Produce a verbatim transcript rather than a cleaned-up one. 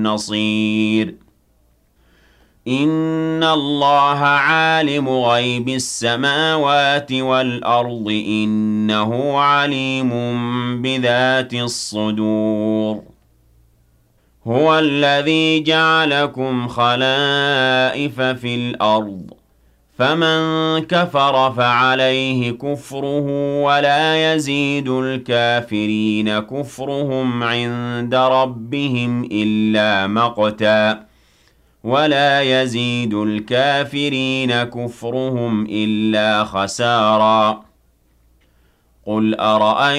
نصير إن الله عالم غيب السماوات والأرض إنه عليم بذات الصدور هو الذي جعلكم خلائف في الأرض فمن كفر فعليه كفره ولا يزيد الكافرين كفرهم عند ربهم إلا مقتا ولا يزيد الكافرين كفرهم إلا خسارا قل أرأيتم